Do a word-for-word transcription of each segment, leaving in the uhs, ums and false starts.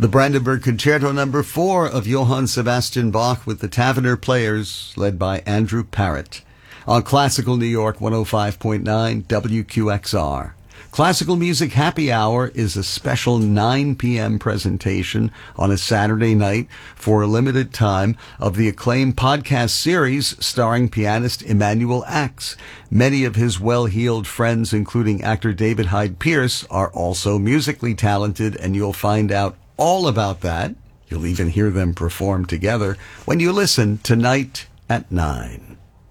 The Brandenburg Concerto Number four of Johann Sebastian Bach with the Taverner Players, led by Andrew Parrott. On Classical New York one oh five point nine W Q X R. Classical Music Happy Hour is a special nine p.m. presentation on a Saturday night for a limited time of the acclaimed podcast series starring pianist Emanuel Ax. Many of his well-heeled friends, including actor David Hyde Pierce, are also musically talented, and you'll find out all about that. You'll even hear them perform together when you listen tonight at nine.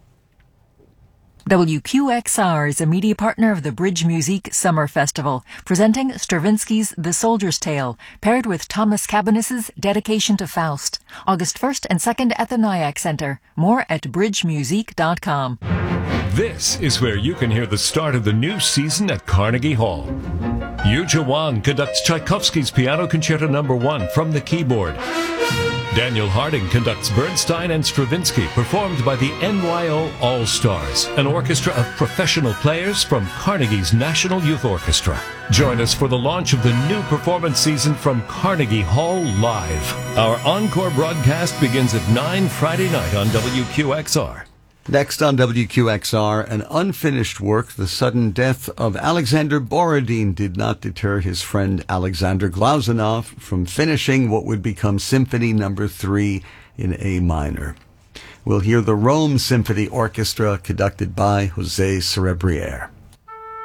W Q X R is a media partner of the Bridge Music Summer Festival, presenting Stravinsky's The Soldier's Tale, paired with Thomas Cabinas's Dedication to Faust, August first and second at the Nyack Center. More at bridge music dot com. This is where you can hear the start of the new season at Carnegie Hall. Yuja Wang conducts Tchaikovsky's Piano Concerto Number one from the keyboard. Daniel Harding conducts Bernstein and Stravinsky, performed by the N Y O All-Stars, an orchestra of professional players from Carnegie's National Youth Orchestra. Join us for the launch of the new performance season from Carnegie Hall Live. Our encore broadcast begins at nine Friday night on W Q X R. Next on W Q X R, an unfinished work. The sudden death of Alexander Borodin did not deter his friend Alexander Glazunov from finishing what would become Symphony Number three in A minor. We'll hear the Rome Symphony Orchestra conducted by José Cerebriere.